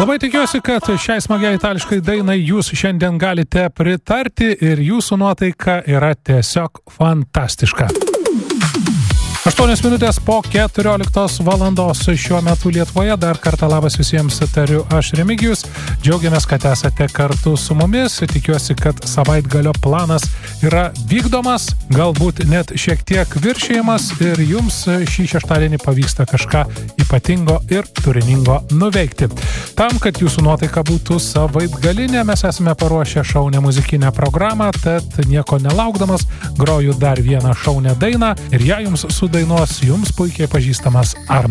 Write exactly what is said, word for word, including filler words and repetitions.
Labai tikiuosi, kad šiai smagiai itališkai dainai jūs šiandien galite pritarti ir jūsų nuotaika yra tiesiog fantastiška. aštuonios minutės po keturioliktos valandos šiuo metu Lietuvoje. Dar kartą labas visiems, tariu aš Remigijus. Džiaugiamės, kad esate kartu su mumis. Tikiuosi, kad savaitgalio planas yra vykdomas, galbūt net šiek tiek viršijimas ir jums šį šeštadienį pavyksta kažką ypatingo ir turiningo nuveikti. Tam, kad jūsų nuotaika būtų savaitgalinė, mes esame paruošę šaunę muzikinę programą, tad nieko nelaukdamas groju dar vieną šaunę dainą ir ją jums sudainuos jums puikiai pažįstamas Arnas.